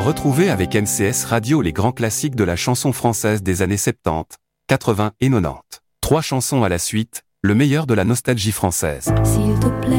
Retrouvez avec MCS Radio les grands classiques de la chanson française des années 70, 80 et 90. 3 chansons à la suite, le meilleur de la nostalgie française. S'il te plaît.